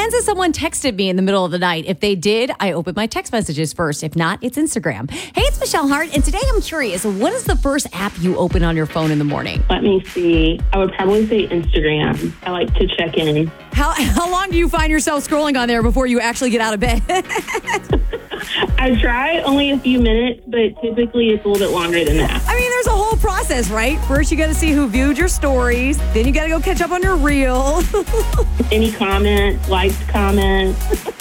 plans if someone texted me in the middle of the night. If they did, I open my text messages first. If not, it's Instagram. Hey, it's Michelle Hart, and today I'm curious, what is the first app you open on your phone in the morning? Let me see. I would probably say Instagram. I like to check in. How long do you find yourself scrolling on there before you actually get out of bed? I try only a few minutes, but typically it's a little bit longer than that. I mean, there's a whole process, right? First, you got to see who viewed your stories. Then you got to go catch up on your reel. Any comments, liked comments.